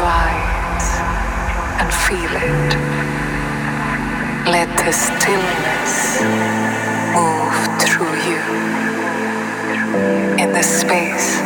eyes and feel it. Let the stillness move through you in the space